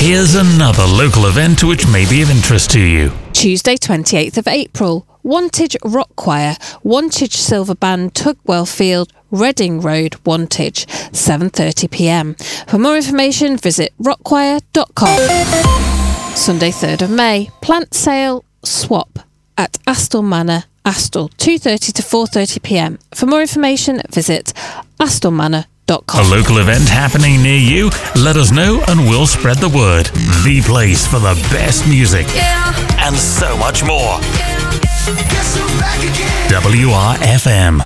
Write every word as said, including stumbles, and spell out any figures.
Here's another local event which may be of interest to you. Tuesday, twenty-eighth of April, Wantage Rock Choir, Wantage Silver Band, Tugwell Field, Reading Road, Wantage, seven thirty p m. For more information, visit rock choir dot com. Sunday, third of May, Plant Sale Swap at Astle Manor, Astle, two thirty to four thirty p m. For more information, visit astle manor dot com. A local event happening near you? Let us know and we'll spread the word. The place for the best music and so much more. W R F M.